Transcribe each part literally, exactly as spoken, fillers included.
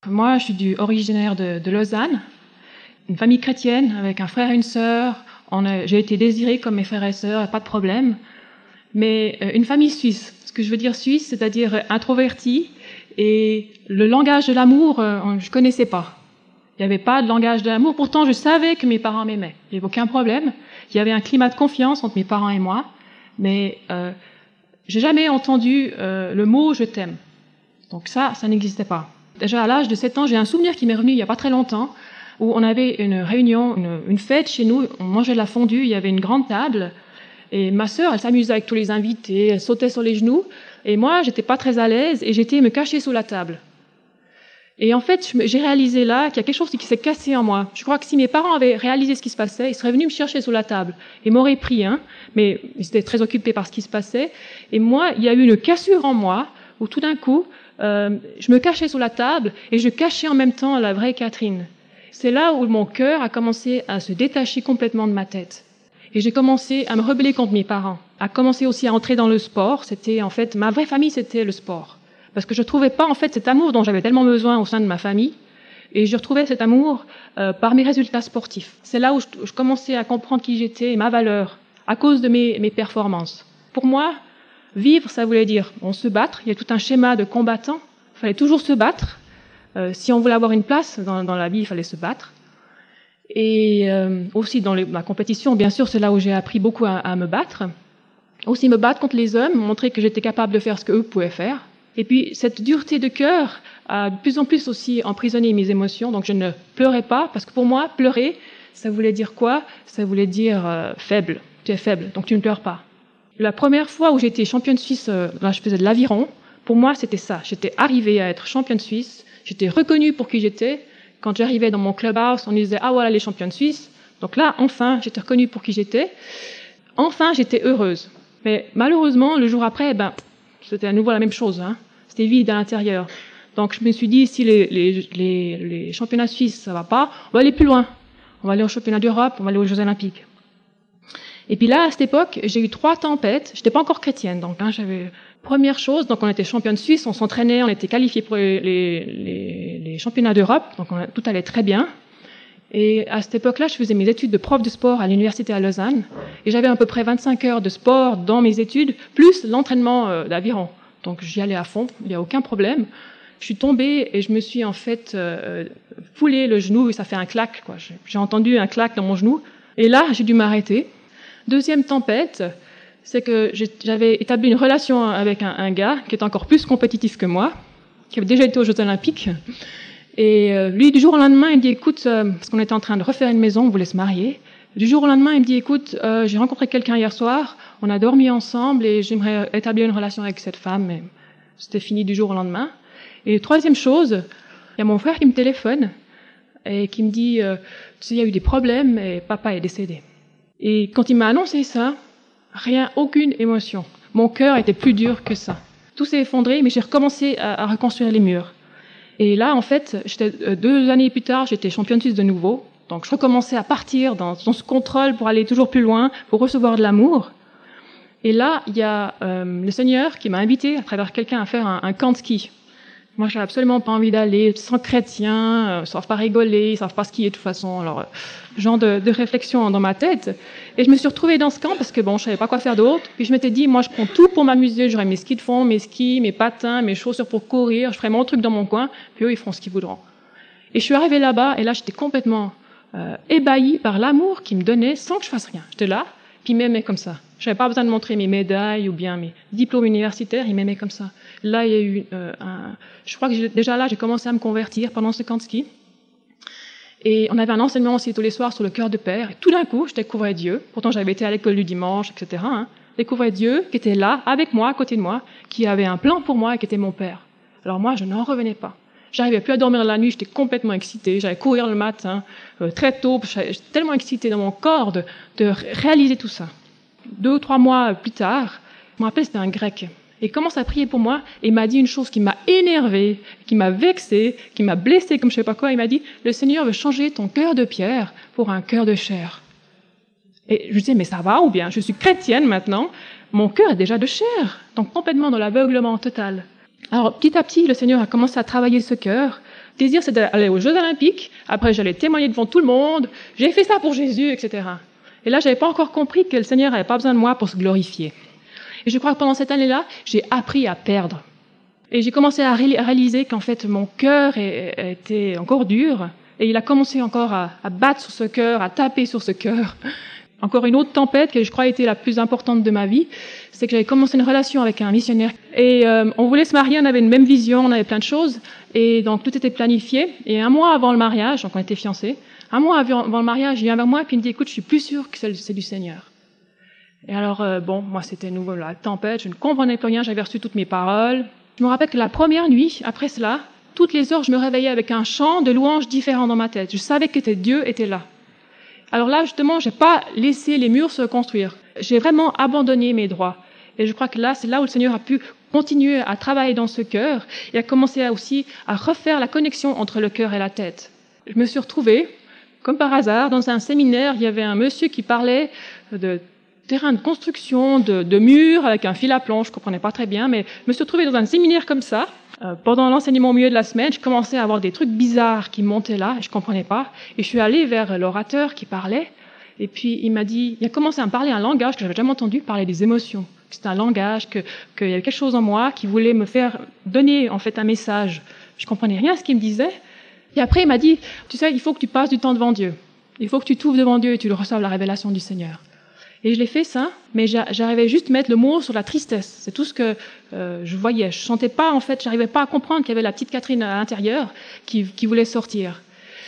Moi, je suis du, originaire de, de Lausanne, une famille chrétienne avec un frère et une sœur. On a, j'ai été désirée comme mes frères et sœurs, pas de problème. Mais euh, une famille suisse, ce que je veux dire suisse, c'est-à-dire introvertie, et le langage de l'amour, euh, je connaissais pas. Il n'y avait pas de langage de l'amour. Pourtant, je savais que mes parents m'aimaient. Il n'y avait aucun problème. Il y avait un climat de confiance entre mes parents et moi. Mais euh, j'ai jamais entendu euh, le mot « je t'aime ». Donc ça, ça n'existait pas. Déjà à l'âge de sept ans, j'ai un souvenir qui m'est revenu il n'y a pas très longtemps, où on avait une réunion, une, une fête chez nous, on mangeait de la fondue, il y avait une grande table, et ma sœur, elle s'amusait avec tous les invités, elle sautait sur les genoux, et moi, j'étais pas très à l'aise, et j'étais me cacher sous la table. Et en fait, j'ai réalisé là qu'il y a quelque chose qui s'est cassé en moi. Je crois que si mes parents avaient réalisé ce qui se passait, ils seraient venus me chercher sous la table et m'auraient pris, hein, mais ils étaient très occupés par ce qui se passait. Et moi, il y a eu une cassure en moi, où tout d'un coup, euh, je me cachais sous la table et je cachais en même temps la vraie Catherine. C'est là où mon cœur a commencé à se détacher complètement de ma tête. Et j'ai commencé à me rebeller contre mes parents, à commencer aussi à entrer dans le sport. C'était en fait, ma vraie famille, c'était le sport. Parce que je ne trouvais pas en fait cet amour dont j'avais tellement besoin au sein de ma famille, et je retrouvais cet amour euh, par mes résultats sportifs. C'est là où je, je commençais à comprendre qui j'étais et ma valeur, à cause de mes, mes performances. Pour moi, vivre, ça voulait dire on se battre. Il y a tout un schéma de combattant. Il fallait toujours se battre. Euh, si on voulait avoir une place dans, dans la vie, il fallait se battre. Et euh, aussi dans les, la compétition, bien sûr, c'est là où j'ai appris beaucoup à, à me battre. Aussi me battre contre les hommes, montrer que j'étais capable de faire ce qu'eux pouvaient faire. Et puis, cette dureté de cœur a de plus en plus aussi emprisonné mes émotions. Donc, je ne pleurais pas, parce que pour moi, pleurer, ça voulait dire quoi? Ça voulait dire euh, faible. Tu es faible, donc tu ne pleures pas. La première fois où j'étais championne suisse, euh, là, je faisais de l'aviron, pour moi, c'était ça. J'étais arrivée à être championne suisse. J'étais reconnue pour qui j'étais. Quand j'arrivais dans mon clubhouse, on disait « Ah, voilà les championnes suisses ». Donc là, enfin, j'étais reconnue pour qui j'étais. Enfin, j'étais heureuse. Mais malheureusement, le jour après, ben, c'était à nouveau la même chose, hein. C'était vide à l'intérieur. Donc je me suis dit, si les, les, les, les championnats suisses, ça va pas, on va aller plus loin. On va aller au championnat d'Europe, on va aller aux Jeux Olympiques. Et puis là, à cette époque, j'ai eu trois tempêtes. J'étais pas encore chrétienne, donc hein, j'avais première chose. Donc on était championne suisse, on s'entraînait, on était qualifiés pour les, les, les, les championnats d'Europe, donc on, tout allait très bien. Et à cette époque-là, je faisais mes études de prof de sport à l'université à Lausanne, et j'avais à peu près vingt-cinq heures de sport dans mes études, plus l'entraînement euh, d'aviron. Donc j'y allais à fond, il n'y a aucun problème. Je suis tombée et je me suis en fait euh, foulé le genou et ça fait un clac, quoi. J'ai entendu un clac dans mon genou. Et là, j'ai dû m'arrêter. Deuxième tempête, c'est que j'avais établi une relation avec un, un gars qui est encore plus compétitif que moi, qui avait déjà été aux Jeux Olympiques. Et euh, lui, du jour au lendemain, il me dit, écoute, euh, parce qu'on était en train de refaire une maison, on voulait se marier. Du jour au lendemain, il me dit, écoute, euh, j'ai rencontré quelqu'un hier soir, on a dormi ensemble et j'aimerais établir une relation avec cette femme. Mais c'était fini du jour au lendemain. Et troisième chose, il y a mon frère qui me téléphone et qui me dit, euh, tu sais, il y a eu des problèmes et papa est décédé. Et quand il m'a annoncé ça, rien, aucune émotion. Mon cœur était plus dur que ça. Tout s'est effondré, mais j'ai recommencé à, à reconstruire les murs. Et là, en fait, j'étais, deux années plus tard, j'étais championne suisse de nouveau. Donc, je recommençais à partir dans, dans ce contrôle pour aller toujours plus loin, pour recevoir de l'amour. Et là, il y a euh, le Seigneur qui m'a invité, à travers quelqu'un, à faire un, un camp de ski. Moi, j'avais absolument pas envie d'aller, sans chrétiens, euh, ils savent pas rigoler, ils savent pas skier de toute façon. Alors, euh, genre de, de réflexion dans ma tête. Et je me suis retrouvée dans ce camp parce que bon, je savais pas quoi faire d'autre. Puis je m'étais dit, moi, je prends tout pour m'amuser. J'aurai mes skis de fond, mes skis, mes patins, mes chaussures pour courir. Je ferai mon truc dans mon coin. Puis eux, ils feront ce qu'ils voudront. Et je suis arrivée là-bas, et là, j'étais complètement euh, ébahie par l'amour qu'ils me donnaient sans que je fasse rien. J'étais là, puis ils m'aimaient comme ça. Je n'avais pas besoin de montrer mes médailles ou bien mes diplômes universitaires, ils m'aimaient comme ça. Là, il y a eu euh, un... Je crois que j'ai, déjà là, j'ai commencé à me convertir pendant ce camp de ski. Et on avait un enseignement aussi tous les soirs sur le cœur de père. Et tout d'un coup, je découvrais Dieu. Pourtant, j'avais été à l'école du dimanche, et cetera. Hein. Je découvrais Dieu qui était là, avec moi, à côté de moi, qui avait un plan pour moi et qui était mon père. Alors moi, je n'en revenais pas. J'arrivais plus à dormir la nuit, j'étais complètement excitée. J'allais courir le matin, euh, très tôt. J'étais tellement excitée dans mon corps de, de réaliser tout ça. Deux ou trois mois plus tard, je me rappelle, c'était un grec. Et il commence à prier pour moi et il m'a dit une chose qui m'a énervée, qui m'a vexée, qui m'a blessée comme je sais pas quoi. Il m'a dit, le Seigneur veut changer ton cœur de pierre pour un cœur de chair. Et je disais, mais ça va ou bien? Je suis chrétienne maintenant, mon cœur est déjà de chair. Donc complètement dans l'aveuglement total. Alors petit à petit, le Seigneur a commencé à travailler ce cœur. désir, c'est d'aller aux Jeux Olympiques. Après, j'allais témoigner devant tout le monde. J'ai fait ça pour Jésus, et cetera. Et là, j'avais pas encore compris que le Seigneur n'avait pas besoin de moi pour se glorifier. Et je crois que pendant cette année-là, j'ai appris à perdre. Et j'ai commencé à réaliser qu'en fait, mon cœur était encore dur. Et il a commencé encore à, à battre sur ce cœur, à taper sur ce cœur. Encore une autre tempête que je crois était la plus importante de ma vie, c'est que j'avais commencé une relation avec un missionnaire. Et euh, on voulait se marier, on avait une même vision, on avait plein de choses. Et donc tout était planifié. Et un mois avant le mariage, donc on était fiancés, un mois avant le mariage, il vient vers moi et puis il me dit, écoute, je suis plus sûre que c'est du Seigneur. Et alors, euh, bon, moi c'était nouveau, la tempête, je ne comprenais plus rien, j'avais reçu toutes mes paroles. Je me rappelle que la première nuit, après cela, toutes les heures, je me réveillais avec un chant de louanges différent dans ma tête. Je savais que Dieu était là. Alors là, justement, j'ai pas laissé les murs se construire. J'ai vraiment abandonné mes droits. Et je crois que là, c'est là où le Seigneur a pu continuer à travailler dans ce cœur et a commencé à aussi à refaire la connexion entre le cœur et la tête. Je me suis retrouvée, comme par hasard, dans un séminaire. Il y avait un monsieur qui parlait de terrain de construction, de, de murs avec un fil à plomb. Je comprenais pas très bien, mais je me suis retrouvée dans un séminaire comme ça. Euh, pendant l'enseignement au milieu de la semaine, je commençais à avoir des trucs bizarres qui montaient là, et je comprenais pas. Et je suis allée vers l'orateur qui parlait, et puis il m'a dit, il a commencé à me parler un langage que j'avais jamais entendu, parler des émotions. C'était un langage que qu'il y avait quelque chose en moi qui voulait me faire donner en fait un message. Je comprenais rien à ce qu'il me disait. Et après il m'a dit, tu sais, il faut que tu passes du temps devant Dieu. Il faut que tu t'ouvres devant Dieu et tu reçoives la révélation du Seigneur. Et je l'ai fait ça, mais j'arrivais juste à mettre le mot sur la tristesse. C'est tout ce que euh, je voyais. Je sentais pas, en fait, j'arrivais pas à comprendre qu'il y avait la petite Catherine à l'intérieur qui, qui voulait sortir.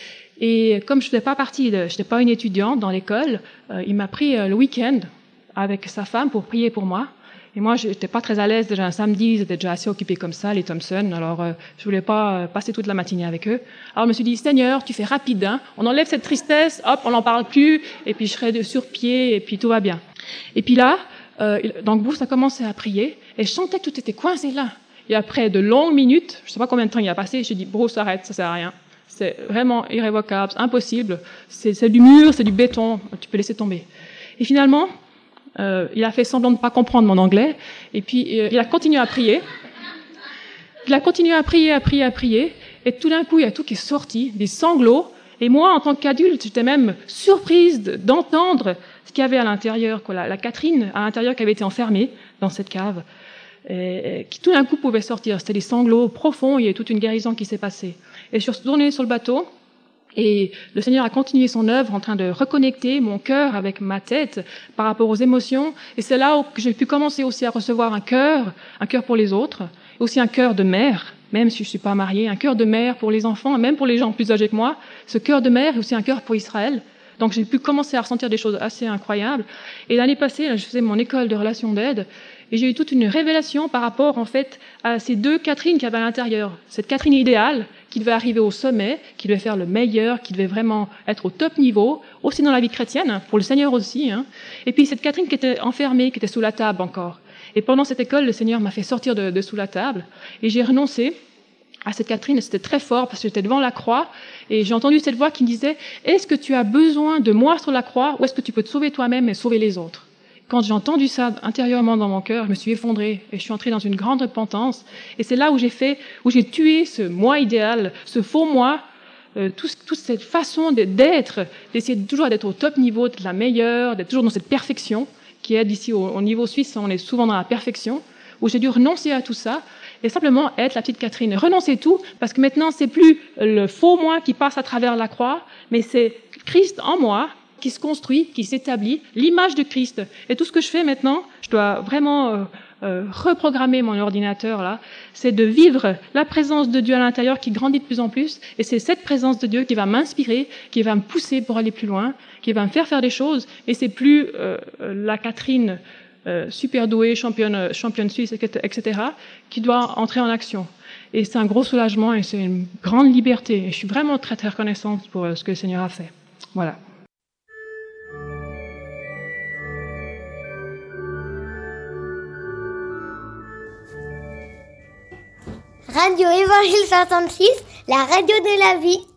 Et comme je faisais pas partie, de, je n'étais pas une étudiante dans l'école, euh, il m'a pris euh, le week-end avec sa femme pour prier pour moi. Et moi, j'étais pas très à l'aise déjà un samedi, ils étaient déjà assez occupés comme ça, les Thompson. Alors, euh, je voulais pas euh, passer toute la matinée avec eux. Alors, je me suis dit, Seigneur, tu fais rapide, hein. On enlève cette tristesse, hop, on n'en parle plus, et puis je serai de sur pied, et puis tout va bien. Et puis là, euh, donc Bruce a commencé à prier, et je sentais que tout était coincé là. Et après de longues minutes, je sais pas combien de temps il a passé, j'ai dit, Bruce, arrête, ça sert à rien. C'est vraiment irrévocable, impossible. C'est, c'est du mur, c'est du béton, tu peux laisser tomber. Et finalement, Euh, il a fait semblant de ne pas comprendre mon anglais, et puis euh, il a continué à prier. Il a continué à prier, à prier, à prier, et tout d'un coup, il y a tout qui est sorti, des sanglots, et moi, en tant qu'adulte, j'étais même surprise d'entendre ce qu'il y avait à l'intérieur, quoi, la, la Catherine à l'intérieur qui avait été enfermée dans cette cave, et, et qui tout d'un coup pouvait sortir. C'était des sanglots profonds, il y a eu toute une guérison qui s'est passée. Et je suis retournée sur le bateau, et le Seigneur a continué son œuvre en train de reconnecter mon cœur avec ma tête par rapport aux émotions. Et c'est là où j'ai pu commencer aussi à recevoir un cœur, un cœur pour les autres, aussi un cœur de mère, même si je suis pas mariée, un cœur de mère pour les enfants, et même pour les gens plus âgés que moi. Ce cœur de mère est aussi un cœur pour Israël. Donc j'ai pu commencer à ressentir des choses assez incroyables. Et l'année passée, là, je faisais mon école de relations d'aide, et j'ai eu toute une révélation par rapport, en fait, à ces deux Catherine qu'il y avait à l'intérieur. Cette Catherine idéale, qui devait arriver au sommet, qui devait faire le meilleur, qui devait vraiment être au top niveau, aussi dans la vie chrétienne, pour le Seigneur aussi. Hein. Et puis cette Catherine qui était enfermée, qui était sous la table encore. Et pendant cette école, le Seigneur m'a fait sortir de, de sous la table, et j'ai renoncé à cette Catherine, et c'était très fort, parce que j'étais devant la croix, et j'ai entendu cette voix qui me disait, est-ce que tu as besoin de moi sur la croix, ou est-ce que tu peux te sauver toi-même et sauver les autres? Quand j'ai entendu ça intérieurement dans mon cœur, je me suis effondrée et je suis entrée dans une grande repentance. Et c'est là où j'ai fait, où j'ai tué ce moi idéal, ce faux moi, euh, tout, toute cette façon d'être, d'essayer de toujours d'être au top niveau, d'être la meilleure, d'être toujours dans cette perfection qui est ici au, au niveau suisse, on est souvent dans la perfection, où j'ai dû renoncer à tout ça et simplement être la petite Catherine. Renoncer tout, parce que maintenant c'est plus le faux moi qui passe à travers la croix, mais c'est Christ en moi qui se construit, qui s'établit, l'image de Christ. Et tout ce que je fais maintenant, je dois vraiment euh, euh, reprogrammer mon ordinateur là, c'est de vivre la présence de Dieu à l'intérieur qui grandit de plus en plus, et c'est cette présence de Dieu qui va m'inspirer, qui va me pousser pour aller plus loin, qui va me faire faire des choses, et c'est plus euh, la Catherine euh, super douée, championne, championne suisse, et cetera, qui doit entrer en action. Et c'est un gros soulagement, et c'est une grande liberté, et je suis vraiment très très reconnaissante pour euh, ce que le Seigneur a fait. Voilà. Radio Évangile soixante-six, la radio de la vie.